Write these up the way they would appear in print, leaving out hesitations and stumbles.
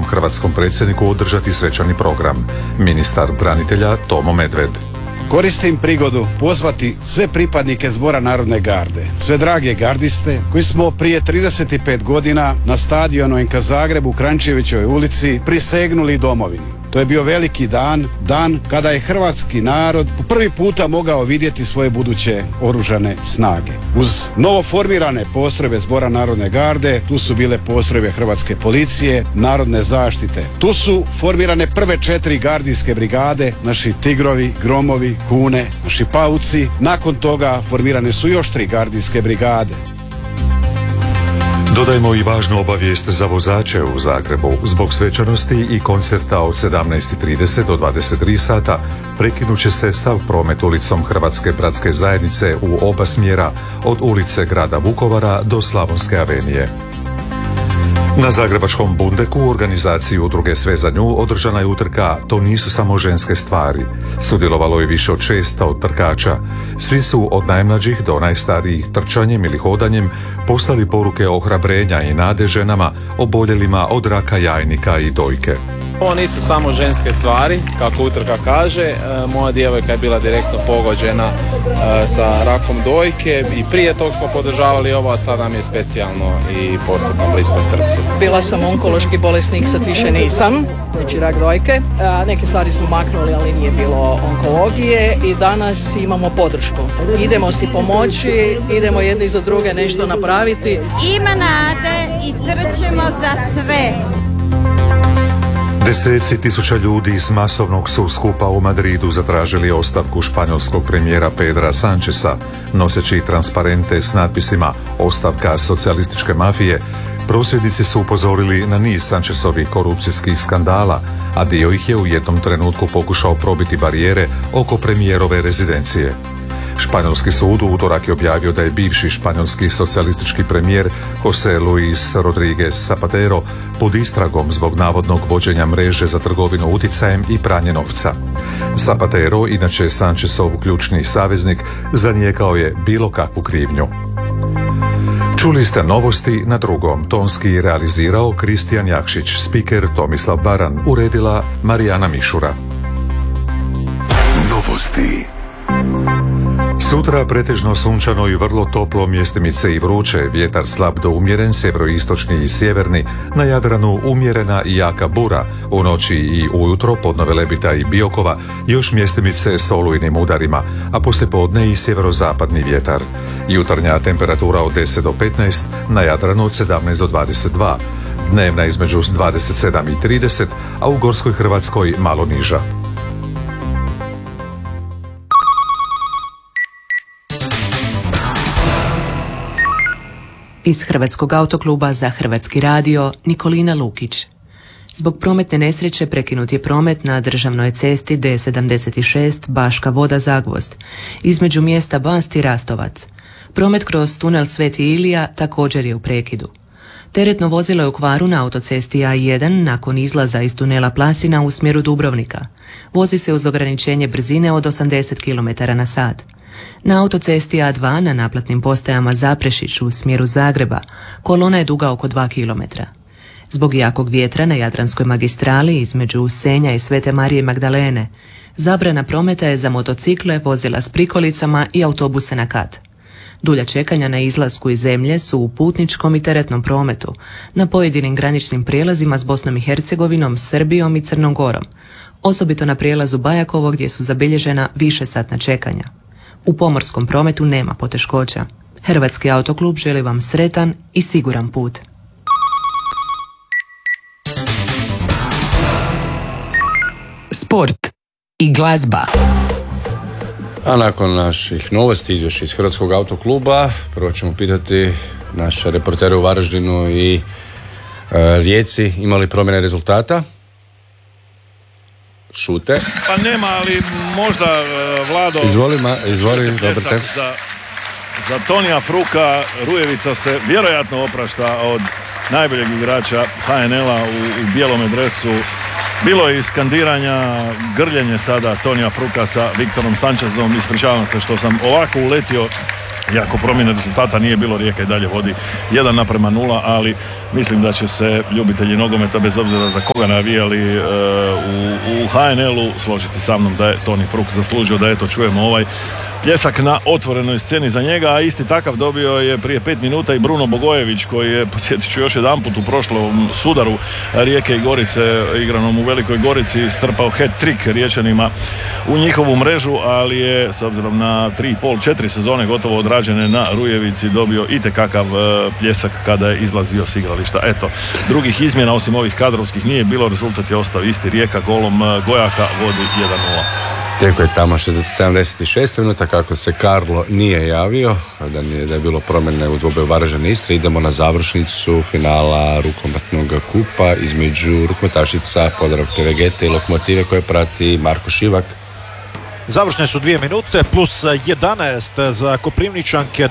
novom hrvatskom predsjedniku održati svečani program. Ministar branitelja Tomo Medved. Koristim prigodu pozvati sve pripadnike Zbora narodne garde, sve drage gardiste koji smo prije 35 godina na stadionu NK Zagreb u Kranjčevićevoj ulici prisegnuli domovini. To je bio veliki dan kada je hrvatski narod po prvi puta mogao vidjeti svoje buduće oružane snage. Uz novoformirane postrojbe Zbora narodne garde, tu su bile postrojbe Hrvatske policije, narodne zaštite. Tu su formirane prve 4 gardijske brigade, naši Tigrovi, Gromovi, Kune, naši Pauci. Nakon toga formirane su još 3 gardijske brigade. Dodajmo i važnu obavijest za vozače u Zagrebu. Zbog svečanosti i koncerta od 17:30 do 23 sata prekinut će se sav promet ulicom Hrvatske bratske zajednice u oba smjera od ulice grada Vukovara do Slavonske avenije. Na zagrebačkom Bundeku u organizaciji udruge Sve za nju održana je utrka To nisu samo ženske stvari. Sudjelovalo je više od 600 trkača. Svi su od najmlađih do najstarijih trčanjem ili hodanjem poslali poruke ohrabrenja i nade ženama oboljelima od raka jajnika i dojke. Ovo nisu samo ženske stvari, kako utrka kaže. Moja djevojka je bila direktno pogođena sa rakom dojke i prije tog smo podržavali ovo, a sad nam je specijalno i posebno blisko srcu. Bila sam onkološki bolesnik, sad više nisam, znači rak dojke. Neke stvari smo maknuli, ali nije bilo onkologije i danas imamo podršku. Idemo si pomoći, idemo jedni za druge nešto napraviti. Ima nade i trčemo za sve. Deseci tisuća ljudi iz masovnog su skupa u Madridu zatražili ostavku španjolskog premijera Pedra Sancheza, noseći transparente s natpisima "Ostavka socijalističke mafije". Prosvjednici su upozorili na niz Sanchezovih korupcijskih skandala, a dio ih je u jednom trenutku pokušao probiti barijere oko premijerove rezidencije. Španjolski sud u utorak je objavio da je bivši španjolski socijalistički premijer José Luis Rodríguez Zapatero pod istragom zbog navodnog vođenja mreže za trgovinu uticajem i pranje novca. Zapatero, inače Sanchezov ključni saveznik, zanijekao je bilo kakvu krivnju. Čuli ste novosti na drugom. Tonski realizirao Kristijan Jakšić, spiker Tomislav Baran, uredila Marijana Mišura. Novosti. Sutra pretežno sunčano i vrlo toplo, mjestimice i vruće, vjetar slab do umjeren, sjeveroistočni i sjeverni, na Jadranu umjerena i jaka bura, u noći i ujutro podno Velebita i Biokova još mjestimice s olujnim udarima, a poslijepodne i sjeverozapadni vjetar. Jutarnja temperatura od 10 do 15, na Jadranu od 17 do 22, dnevna između 27 i 30, a u Gorskoj Hrvatskoj malo niža. Iz Hrvatskog autokluba za Hrvatski radio Nikolina Lukić. Zbog prometne nesreće prekinut je promet na državnoj cesti D76 Baška Voda Zagvozd, između mjesta Bast i Rastovac. Promet kroz tunel Sveti Ilija također je u prekidu. Teretno vozilo je u kvaru na autocesti A1 nakon izlaza iz tunela Plasina u smjeru Dubrovnika. Vozi se uz ograničenje brzine od 80 km/h. Na autocesti A2 na naplatnim postajama Zaprešić u smjeru Zagreba kolona je duga oko 2 km. Zbog jakog vjetra na Jadranskoj magistrali između Senja i Svete Marije Magdalene zabrana prometa je za motocikle, vozila s prikolicama i autobuse na kat. Dulja čekanja na izlasku iz zemlje su u putničkom i teretnom prometu, na pojedinim graničnim prijelazima s Bosnom i Hercegovinom, Srbijom i Crnom Gorom, osobito na prijelazu Bajakovo gdje su zabilježena višesatna čekanja. U pomorskom prometu nema poteškoća. Hrvatski autoklub želi vam sretan i siguran put. Sport i glazba. A nakon naših novosti, izvješća iz Hrvatskog autokluba, prvo ćemo pitati naše reportere u Varaždinu i Rijeci, imali promjene rezultata? Šute. Pa nema, ali možda Vlado... Izvoli, dobar te. Za Tonija Fruka Rujevica se vjerojatno oprašta od najboljeg igrača HNL-a u bijelome dresu. Bilo je iskandiranja, grljenje sada Tonija Fruka sa Viktorom Sanchezom. Ispričavam se što sam ovako uletio Iako promjene rezultata nije bilo, Rijeka i dalje vodi 1:0, ali mislim da će se ljubitelji nogometa, bez obzira za koga navijali u HNL-u, složiti sa mnom da je Toni Fruk zaslužio da eto čujemo ovaj pljesak na otvorenoj sceni za njega, a isti takav dobio je prije 5 minuta i Bruno Bogojević, koji je, podsjetit ću još jedanput, u prošlom sudaru Rijeke i Gorice, igranom u Velikoj Gorici, strpao hat-trick Riječanima u njihovu mrežu, ali je s obzirom na 3,5-4 sezone gotovo odrađene na Rujevici dobio itekakav pljesak kada je izlazio s igrališta. Eto, drugih izmjena osim ovih kadrovskih nije bilo, rezultat je ostao isti, Rijeka golom Gojaka vodi 1:0. Teko je tamo 76 minuta kako se Karlo nije javio, da je bilo promjene u dvoboju Varaždin Istre. Idemo na završnicu finala rukometnog kupa između rukometašica Podravke Vegete i Lokomotive koje prati Marko Šivak. Završne su 2 minute plus 11 za Koprivničanke,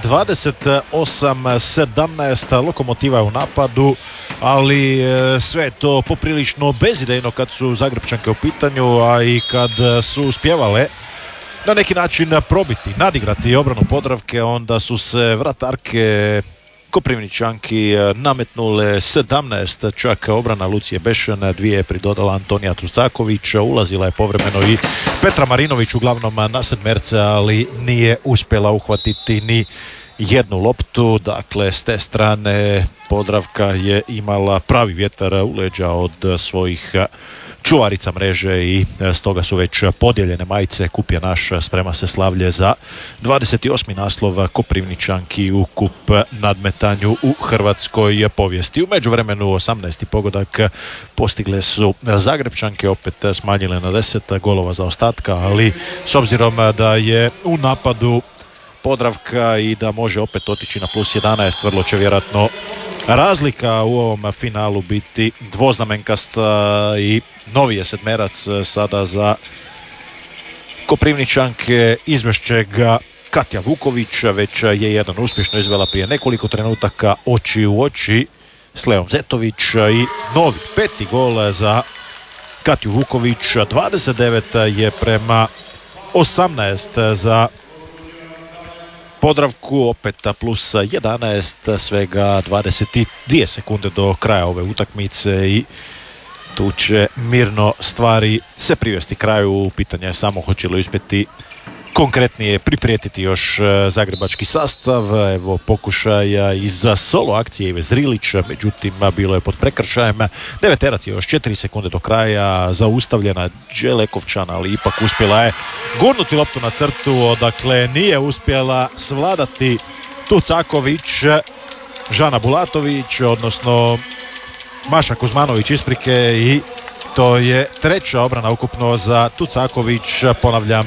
28-17, Lokomotiva je u napadu, ali sve je to poprilično bezidejno kad su Zagrebčanke u pitanju, a i kad su uspjevale na neki način probiti, nadigrati obranu Podravke, onda su se vratarke Koprivničanki nametnule 17, čak obrana Lucije Bešen, 2 je pridodala Antonija Trucaković, ulazila je povremeno i Petra Marinović uglavnom na sedmerce, ali nije uspjela uhvatiti ni jednu loptu. Dakle, s te strane Podravka je imala pravi vjetar u leđa od svojih čuvarica mreže i stoga su već podijeljene majice. Kup je naš, sprema se slavlje za 28. naslov Koprivničanki u kup nadmetanju u hrvatskoj povijesti. U međuvremenu 18. pogodak postigle su Zagrebčanke, opet smanjile na 10 golova za ostatka, ali s obzirom da je u napadu Podravka i da može opet otići na plus 11, vrlo će vjerojatno razlika u ovom finalu biti dvoznamenkasta i novi je sedmerac sada za Koprivničanke. Izvešće ga Katja Vuković, već je jedan uspješno izvela prije nekoliko trenutaka oči u oči s Leom Zetović i novi 5. gol za Katju Vuković. 29 je prema 18 za Podravku, opet plus 11, svega 22 sekunde do kraja ove utakmice i tu će mirno stvari se privesti kraju. Pitanje je samo hoće li uspjeti konkretnije priprijetiti još zagrebački sastav. Evo pokušaja iza solo akcije Ive Zrilić, međutim bilo je pod prekršajem. Deveterac je još 4 sekunde do kraja, zaustavljena Đelekovčana, ali ipak uspjela je gurnuti loptu na crtu, odakle nije uspjela svladati Tucaković. Žana Bulatović, odnosno Maša Kuzmanović, isprike, i to je treća obrana ukupno za Tucaković. Ponavljam,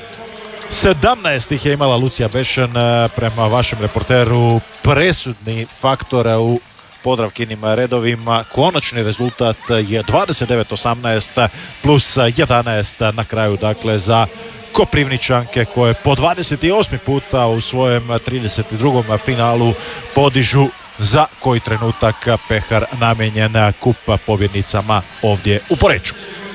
17 ih je imala Lucija Bešen, prema vašem reporteru presudni faktor u Podravkinim redovima. Konačni rezultat je 29-18 plus 11 na kraju, dakle, za Koprivničanke koje po 28. puta u svojem 32. finalu podižu za koji trenutak pehar namijenjen kup pobjednicama ovdje u Poreču.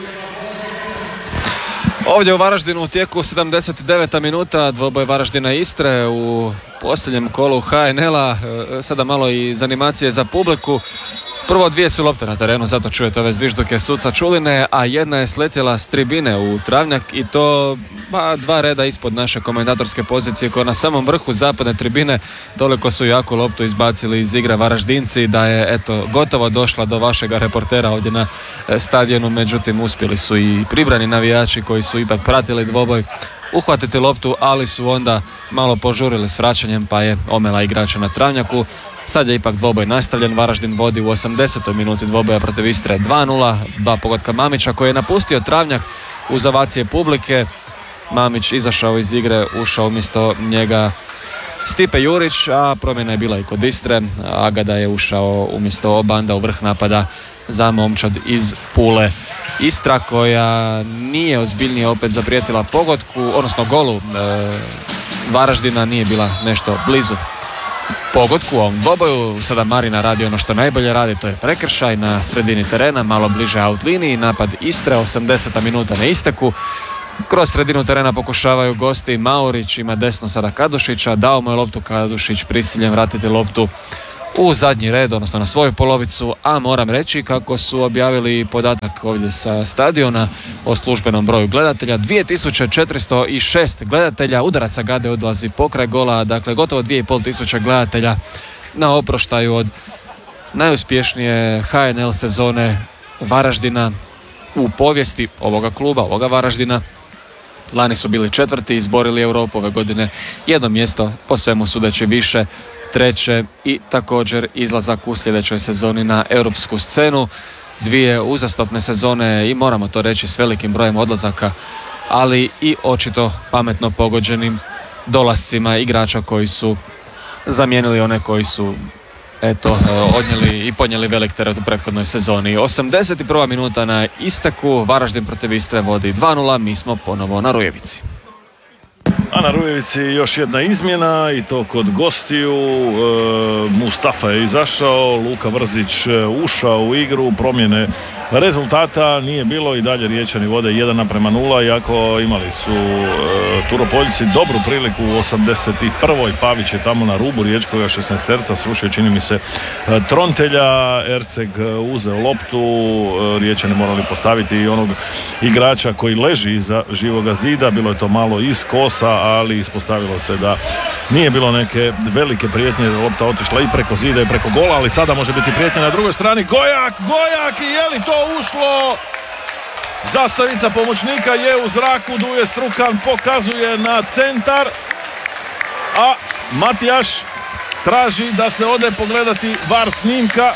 Ovdje u Varaždinu u tijeku 79. minuta, dvoboj Varaždina Istre u posljednjem kolu HNL-a. Sada malo i zanimacije za publiku. Prvo 2 su lopte na terenu, zato čujete ove zvižduke suca Čuline, a jedna je sletjela s tribine u travnjak i to 2 reda ispod naše komentatorske pozicije, koja na samom vrhu zapadne tribine. Toliko su jako loptu izbacili iz igre Varaždinci da je eto gotovo došla do vašega reportera ovdje na stadionu, međutim uspjeli su i pribrani navijači koji su ipak pratili dvoboj uhvatiti loptu, ali su onda malo požurili s vraćanjem pa je omela igrača na travnjaku. Sad je ipak dvoboj nastavljen, Varaždin vodi u 80. minuti dvoboja protiv Istre 2:0, 2 pogotka Mamića koji je napustio travnjak uz ovacije publike. Mamić izašao iz igre, ušao umjesto njega Stipe Jurić, a promjena je bila i kod Istre. Agada je ušao umjesto Obanda u vrh napada za momčad iz Pule. Istra, koja nije ozbiljnije opet zaprijetila pogodku, odnosno golu Varaždina, nije bila nešto blizu pogodku u ovom dvoboju. Sada Marina radi ono što najbolje radi, to je prekršaj na sredini terena, malo bliže out liniji. Napad Istre, 80. minuta na isteku. Kroz sredinu terena pokušavaju gosti. Maurić ima desno sada Kadušića, dao mu je loptu, Kadušić prisiljen vratiti loptu u zadnji red, odnosno na svoju polovicu, a moram reći kako su objavili podatak ovdje sa stadiona o službenom broju gledatelja. 2406 gledatelja, udaraca Gade odlazi pokraj gola, dakle gotovo 2500 gledatelja na oproštaju od najuspješnije HNL sezone Varaždina u povijesti ovoga kluba, ovoga Varaždina. Lani su bili 4. izborili Europu, ove godine jedno mjesto, po svemu sudeći više, 3. i također izlazak u sljedećoj sezoni na europsku scenu. 2 uzastopne sezone i moramo to reći s velikim brojem odlazaka, ali i očito pametno pogođenim dolascima igrača koji su zamijenili one koji su odnijeli i podnijeli velik teret u prethodnoj sezoni. 81. minuta na isteku, Varaždin protiv Istre vodi 2:0, mi smo ponovo na Rujevici. A na Rujevici još jedna izmjena i to kod gostiju. Mustafa je izašao, Luka Vrzić ušao u igru, promjene rezultata nije bilo i dalje Riječani vode 1:0, iako imali su Turopoljci dobru priliku u 81. Pavić je tamo na rubu Riječkoga 16-terca srušio, čini mi se, Trontelja. Erceg uzeo loptu, Riječani morali postaviti i onog igrača koji leži iza živoga zida, bilo je to malo iz kosa, ali ispostavilo se da nije bilo neke velike prijetnje, lopta otišla i preko zida i preko gola, ali sada može biti prijetnja na drugoj strani. Gojak i je li to ušlo? Zastavica pomoćnika je u zraku, Duje Strukan pokazuje na centar, a Matijaš traži da se ode pogledati VAR snimka.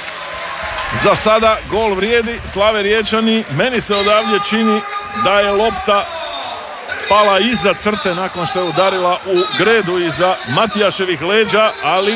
Za sada gol vrijedi, slave Riječani. Meni se odavdje čini da je lopta pala iza crte nakon što je udarila u gredu iza Matijaševih leđa,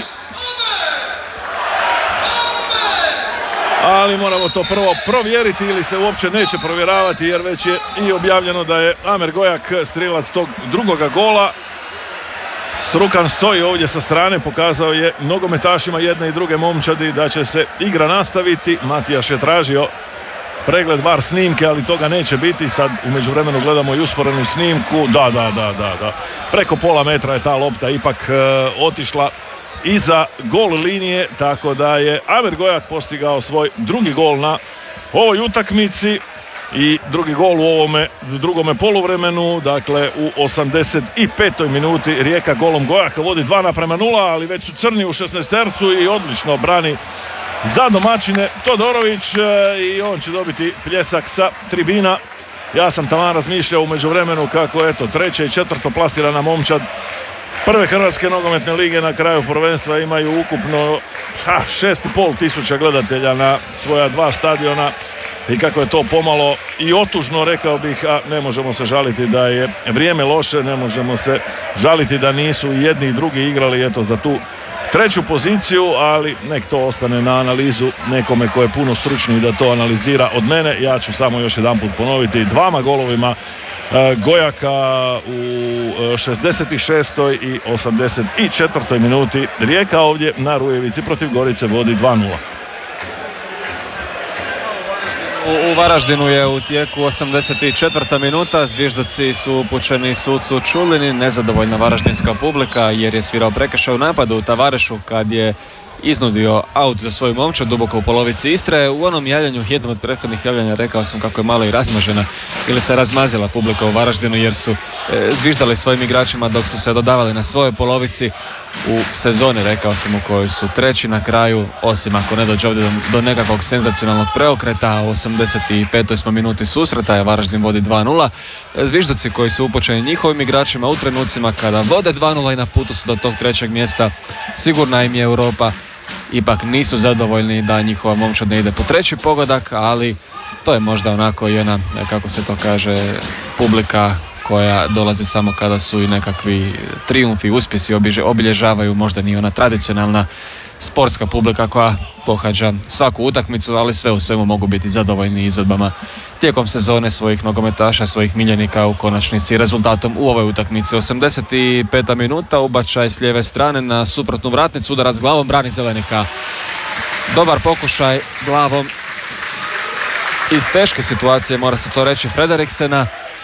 ali moramo to prvo provjeriti ili se uopće neće provjeravati, jer već je i objavljeno da je Amer Gojak strilac tog drugoga gola. Strukan stoji ovdje sa strane, pokazao je nogometašima jedne i druge momčadi da će se igra nastaviti. Matijaš je tražio pregled VAR snimke, ali toga neće biti. Sad u međuvremenu gledamo i usporenu snimku. Da. Preko pola metra je ta lopta ipak otišla iza gol linije, tako da je Amer Gojak postigao svoj drugi gol na ovoj utakmici i drugi gol u ovome drugome poluvremenu. Dakle, u 85. minuti Rijeka golom Gojaka vodi 2:0, ali već su crni u 16-tercu i odlično brani za domaćine Todorović i on će dobiti pljesak sa tribina. Ja sam taman razmišljao u međuvremenu kako eto 3. i 4. plasirana momčad prve Hrvatske nogometne lige na kraju prvenstva imaju ukupno 6.500 gledatelja na svoja 2 stadiona i kako je to pomalo i otužno, rekao bih, a ne možemo se žaliti da je vrijeme loše, ne možemo se žaliti da nisu i jedni i drugi igrali eto za tu 3. poziciju, ali nek to ostane na analizu nekome ko je puno stručniji da to analizira od mene. Ja ću samo još jedanput ponoviti, 2 golovima Gojaka u 66. i 84. minuti Rijeka ovdje na Rujevici protiv Gorice vodi 2:0. U Varaždinu je u tijeku 84. minuta, zvižduci su upućeni sucu Čulini, nezadovoljna varaždinska publika jer je svirao prekršaj u napadu u Tavarešu kad je iznudio aut za svoju momčad duboko u polovici Istre. U onom javljanju, jednom od prethodnih javljanja, rekao sam kako je malo i razmažena ili se razmazila publika u Varaždinu jer su zviždali svojim igračima dok su se dodavali na svojoj polovici u sezoni, rekao sam, u kojoj su 3. na kraju, osim ako ne dođe ovdje do nekakvog senzacionalnog preokreta. U 85. smo minuti susreta je Varaždin vodi 2:0. Zvižduci koji su upućeni njihovim igračima u trenucima kada vode 2:0 i na putu su do tog 3. mjesta, sigurna im je Europa, ipak nisu zadovoljni da njihova momčad ne ide po 3. pogodak, ali to je možda onako i ona, kako se to kaže, publika koja dolazi samo kada su i nekakvi trijumfi, uspjesi obilježavaju, možda nije ona tradicionalna sportska publika koja pohađa svaku utakmicu, ali sve u svemu mogu biti zadovoljni izvedbama tijekom sezone svojih nogometaša, svojih miljenika, u konačnici rezultatom u ovoj utakmici. 85. minuta, ubačaj s lijeve strane na suprotnu vratnicu, udarac glavom, brani Zelenika. Dobar pokušaj glavom iz teške situacije, mora se to reći, Frederiksena.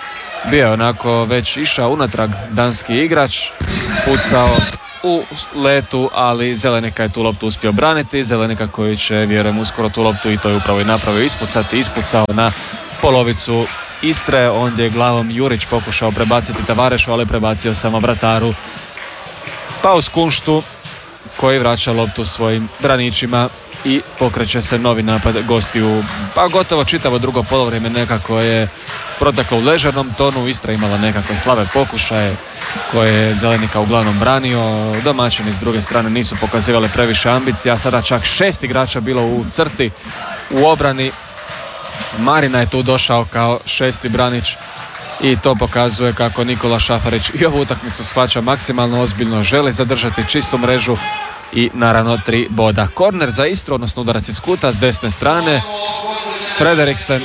Bio je onako već išao unatrag danski igrač, pucao u letu, ali Zelenika je tu loptu uspio braniti. Zelenika koji će, vjerujem, uskoro tu loptu, i to je upravo i napravio, ispucao na polovicu Istre. Ondje je glavom Jurić pokušao prebaciti Tavarešu, ali prebacio samo vrataru Paus Kunštu, koji vraća loptu svojim braničima i pokreće se novi napad gostiju. Pa gotovo čitavo drugo polovrijeme nekako je proteklo u ležernom tonu. Istra imala nekakve slabe pokušaje koje je Zelenika uglavnom branio. Domaćini s druge strane nisu pokazivali previše ambicija. Sada čak 6 igrača bilo u crti u obrani. Marina je tu došao kao 6. branič i to pokazuje kako Nikola Šafarić i ovu utakmicu shvaća maksimalno ozbiljno, želi zadržati čistu mrežu i naravno 3 boda. Korner za Istru, odnosno udarac iz kuta s desne strane. Frederiksen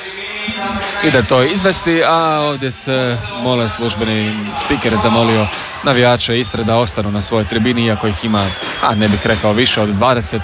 ide to izvesti, a ovdje se mole službeni spiker je zamolio navijače Istre da ostanu na svojoj tribini, iako ih ima, ne bih rekao više od 20.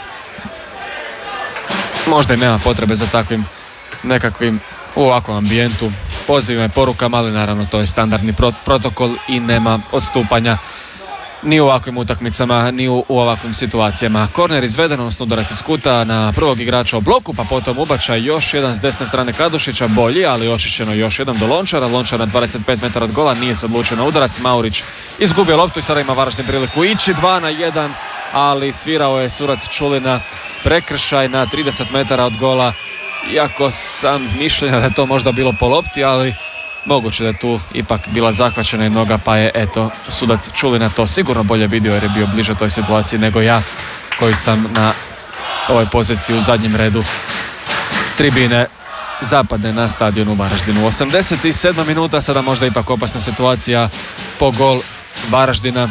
Možda i nema potrebe za takvim nekakvim u ovakvom ambijentu pozivima i porukama, ali naravno to je standardni protokol i nema odstupanja ni u ovakvim utakmicama, ni u ovakvim situacijama. Korner izveden, odnosno udarac iz kuta na prvog igrača u bloku, pa potom ubačaj još jedan s desne strane Kadušića, bolji, ali očišćeno još jedan do Lončara. Lončar na 25 metara od gola, nije se odlučio na udarac. Maurić izgubio loptu i sada ima Varaždin priliku ići 2-1, ali svirao je sudac Čulina prekršaj na 30 metara od gola. Iako sam mišljenja da je to možda bilo po lopti, ali moguće da je tu ipak bila zahvaćena i noga, pa je eto sudac Čulina to sigurno bolje vidio jer je bio bliže toj situaciji nego ja, koji sam na ovoj poziciji u zadnjem redu tribine zapadne na stadionu u Varaždinu. 87. minuta, sada možda ipak opasna situacija po gol Varaždina.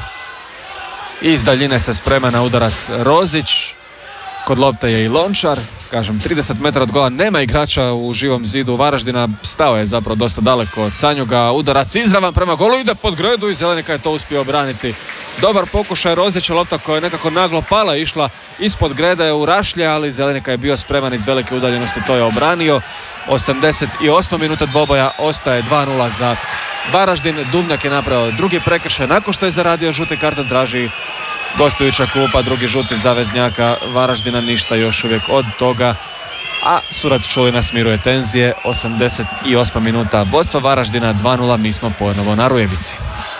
Iz daljine se sprema na udarac Rozić, kod lopte je i Lončar. Kažem, 30 metara od gola nema igrača u živom zidu Varaždina, stao je zapravo dosta daleko od Canjuga, udarac izravan prema golu, ide pod gredu i Zelenika je to uspio obraniti. Dobar pokušaj Rozića, lopta koja je nekako naglo pala, išla ispod greda je u rašlje, ali Zelenika je bio spreman iz velike udaljenosti, to je obranio. 88. minuta dvoboja, ostaje 2-0 za Varaždin. Duvnjak je napravio drugi prekršaj nakon što je zaradio žuti karton, traži gostujuća klupa drugi žuti za veznjaka Varaždina, ništa još uvijek od toga, a sudac Čulina smiruje tenzije. 88. minuta, vodstvo Varaždina 2-0, mi smo ponovo na Rujevici.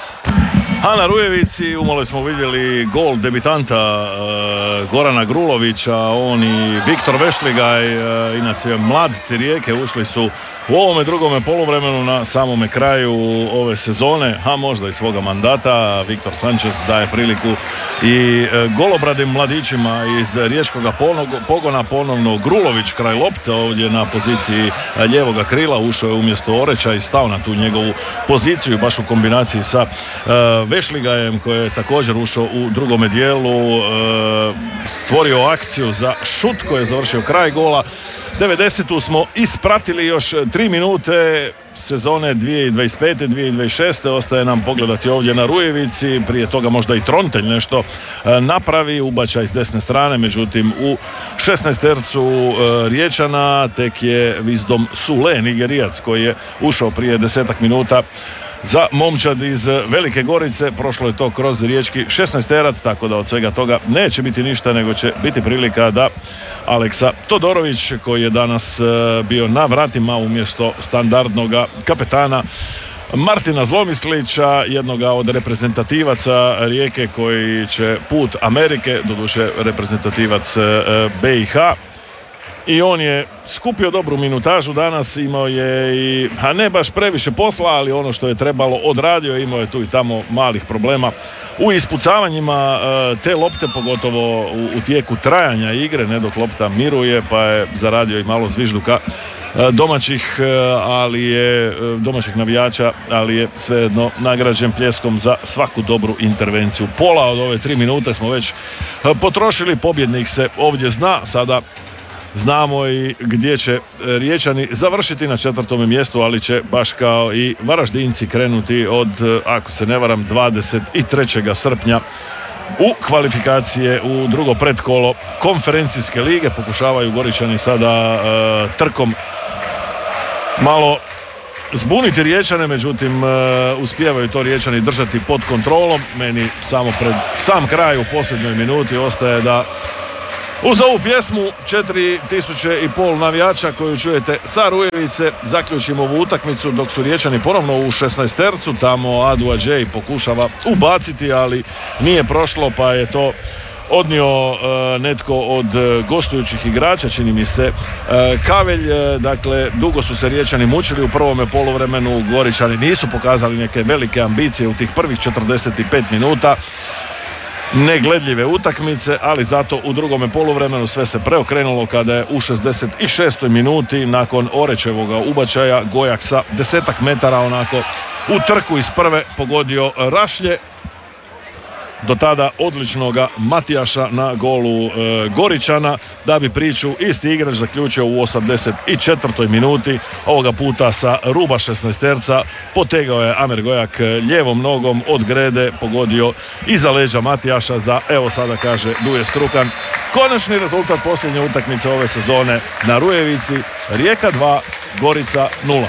A na Rujevici umalo smo vidjeli gol debitanta Gorana Grulovića. On i Viktor Vešligaj, inače mladci Rijeke, ušli su u ovome drugome poluvremenu na samome kraju ove sezone, a možda i svoga mandata. Viktor Sanchez daje priliku i golobradim mladićima iz riječkog pogona, ponovno Grulović kraj lopte ovdje na poziciji lijevoga krila, ušao je umjesto Oreća i stao na tu njegovu poziciju baš u kombinaciji sa Vešligajem koji je također ušao u drugome dijelu, stvorio akciju za šut koji je završio kraj gola. 90. smo ispratili još 3 minute sezone 2025-2026. Ostaje nam pogledati ovdje na Rujevici. Prije toga možda i Trontelj nešto napravi, ubačaj s desne strane, međutim u 16-tercu Riječana tek je Vizdom Sule, Nigerijac, koji je ušao prije 10 minuta za momčad iz Velike Gorice. Prošlo je to kroz riječki 16-terac, tako da od svega toga neće biti ništa, nego će biti prilika da Aleksa Todorović, koji je danas bio na vratima umjesto standardnog kapetana Martina Zlomislića, jednoga od reprezentativaca Rijeke koji će put Amerike, doduše reprezentativac BiH, i on je skupio dobru minutažu danas, imao je i, a ne baš previše posla, ali ono što je trebalo odradio, imao je tu i tamo malih problema u ispucavanjima te lopte, pogotovo u tijeku trajanja igre, ne dok lopta miruje, pa je zaradio i malo zvižduka domaćih navijača, ali je svejedno nagrađen pljeskom za svaku dobru intervenciju. Pola od ove 3 minute smo već potrošili, pobjednik se ovdje zna, sada znamo i gdje će Riječani završiti na 4. mjestu, ali će baš kao i Varaždinci krenuti od, ako se ne varam, 23. srpnja u kvalifikacije u drugo predkolo konferencijske lige. Pokušavaju Goričani sada trkom malo zbuniti Riječane, međutim uspijevaju to Riječani držati pod kontrolom. Meni samo pred sam kraj u posljednjoj minuti ostaje da uz ovu pjesmu 4500 navijača koju čujete sa Rujevice zaključimo ovu utakmicu, dok su Riječani ponovno u 16-tercu. Tamo Adu Adžej pokušava ubaciti, ali nije prošlo, pa je to odnio netko od gostujućih igrača, čini mi se Kavelj. Dakle, dugo su se Riječani mučili u prvome poluvremenu. Goričani nisu pokazali neke velike ambicije u tih prvih 45 minuta negledljive utakmice, ali zato u drugome poluvremenu sve se preokrenulo kada je u 66. minuti nakon Orečevoga ubačaja Gojak sa 10 metara onako u trku iz prve pogodio Rašlje, do tada odličnoga Matijaša na golu Goričana, da bi priču isti igrač zaključio u 84. minuti, ovoga puta sa ruba 16-terca. Potegao je Amer Gojak lijevom nogom od grede, pogodio iza leđa Matijaša za, evo sada kaže Duje Strukan, konačni rezultat posljednje utakmice ove sezone na Rujevici: Rijeka 2, Gorica 0.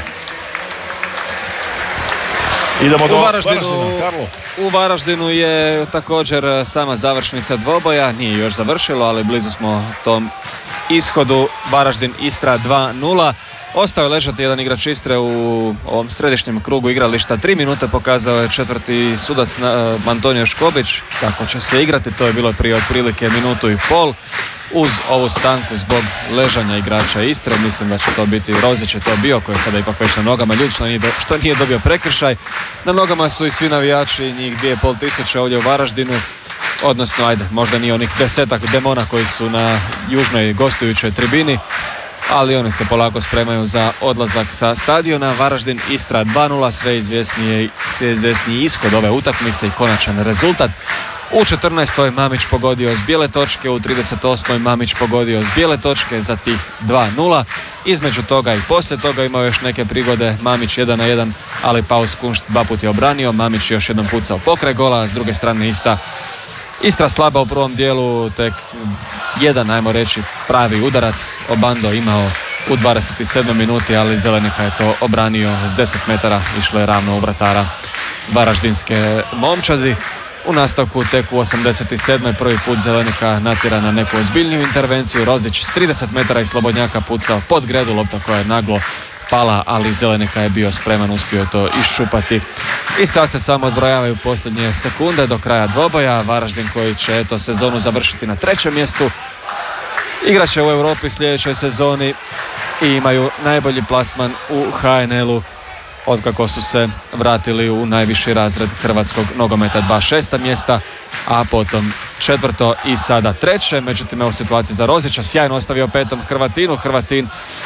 Idemo do Varaždina, Karlo. U Varaždinu je također sama završnica dvoboja, nije još završilo, ali blizu smo tom ishodu. Varaždin Istra 2-0. Ostao je ležati jedan igrač Istre u ovom središnjem krugu igrališta. 3 minute pokazao je četvrti sudac Antonio Škobić kako će se igrati. To je bilo prije otprilike minutu i pol. Uz ovu stanku zbog ležanja igrača Istre, mislim da će to biti Rozić, je to bio, koji je sada ipak već na nogama. Ljudi što nije dobio prekršaj. Na nogama su i svi navijači, njih 2500 ovdje u Varaždinu. Odnosno, ajde, možda nije onih 10 demona koji su na južnoj gostujućoj tribini, ali oni se polako spremaju za odlazak sa stadiona. Varaždin Istra 2-0, sve izvjesniji ishod ove utakmice i konačan rezultat. U 14. Mamić pogodio s bijele točke, u 38. Mamić pogodio s bijele točke za tih 2-0. Između toga i poslije toga imao još neke prigode, Mamić 1-1, ali Paus Kunšt 2 puta je obranio, Mamić još jednom pucao pokraj gola, s druge strane Istra slaba u prvom dijelu, tek jedan, ajmo reći, pravi udarac Obando imao u 27. minuti, ali Zelenika je to obranio s 10 metara, išlo je ravno u vratara varaždinske momčadi. U nastavku tek u 87. prvi put Zelenika natjera na neku ozbiljniju intervenciju. Rozić s 30 metara iz slobodnjaka pucao pod gredu, lopta koja je naglo pala, ali Zelenika je bio spreman, uspio to iščupati. I sad se samo odbrojavaju posljednje sekunde do kraja dvoboja. Varaždin, koji će sezonu završiti na 3. mjestu, igraće u Europi sljedećoj sezoni i imaju najbolji plasman u HNL-u otkako su se vratili u najviši razred hrvatskog nogometa, 6. mjesta, a potom 4. i sada 3. Međutim, evo situacija za Rozića, sjajno ostavio 5. Hrvatinu. Hrvatin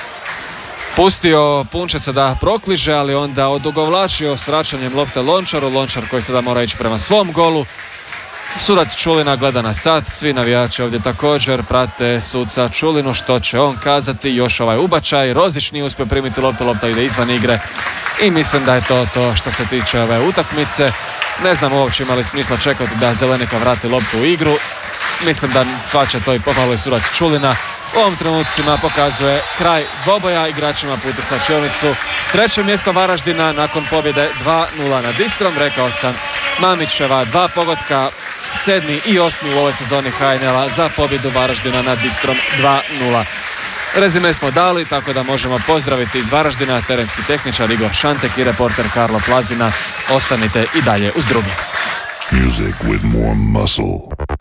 pustio Punčeca da prokliže, ali onda odugovlačio s vraćanjem lopte Lončaru. Lončar koji sada mora ići prema svom golu. Sudac Čulina gleda na sat, svi navijači ovdje također prate suca Čulinu, što će on kazati. Još ovaj ubačaj, Rozić nije uspio primiti loptu, lopta ide izvan igre i mislim da je to što se tiče ove utakmice. Ne znam uopće imali smisla čekati da Zelenika vrati loptu u igru. Mislim da shvaća to i pomalo i sudac Čulina. U ovom trenucima pokazuje kraj dvoboja, igračima puti slačionicu. 3. mjesto Varaždina nakon pobjede 2-0 nad Istrom. Rekao sam, Mamićeva 2 pogotka, 7. i 8. u ovoj sezoni HNL-a za pobjedu Varaždina nad Istrom 2-0. Rezime smo dali, tako da možemo pozdraviti iz Varaždina terenski tehničar Igor Šantek i reporter Karlo Plazina. Ostanite i dalje uz drugi. Music with more muscle.